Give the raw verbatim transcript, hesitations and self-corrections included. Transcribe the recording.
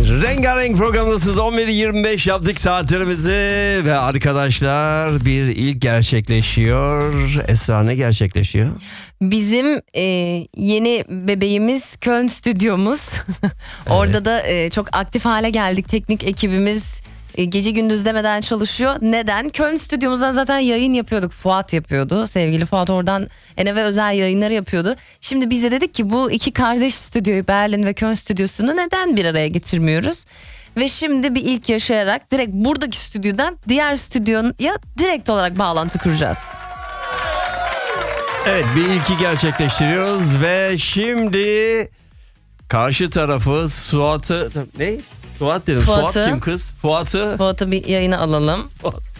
Rengarenk programdasınız. on bir yirmi beş yaptık saatlerimizi ve arkadaşlar bir ilk gerçekleşiyor. Esra, ne gerçekleşiyor? Bizim e, yeni bebeğimiz Köln stüdyomuz. Orada Evet. da e, çok aktif hale geldik. Teknik ekibimiz e, gece gündüz demeden çalışıyor. Neden? Köln stüdyomuzdan zaten yayın yapıyorduk. Fuat yapıyordu. Sevgili Fuat oradan Eneve özel yayınları yapıyordu. Şimdi biz de dedik ki bu iki kardeş stüdyoyu, Berlin ve Köln stüdyosunu neden bir araya getirmiyoruz? Ve şimdi bir ilk yaşayarak direkt buradaki stüdyodan diğer stüdyoya direkt olarak bağlantı kuracağız. Evet, bir ilki gerçekleştiriyoruz ve şimdi karşı tarafı Suat'ı ne? Suat dedim. Fuat'ı. Suat kim kız? Fuat'ı. Fuat'ı bir yayına alalım.